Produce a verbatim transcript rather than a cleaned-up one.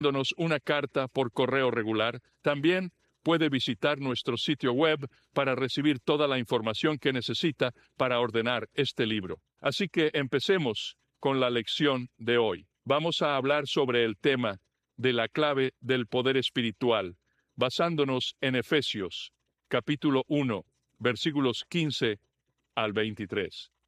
enviándonos una carta por correo regular. También puede visitar nuestro sitio web para recibir toda la información que necesita para ordenar este libro. Así que empecemos con la lección de hoy. Vamos a hablar sobre el tema de la clave del poder espiritual, basándonos en Efesios, capítulo uno, versículos quince al veintitrés.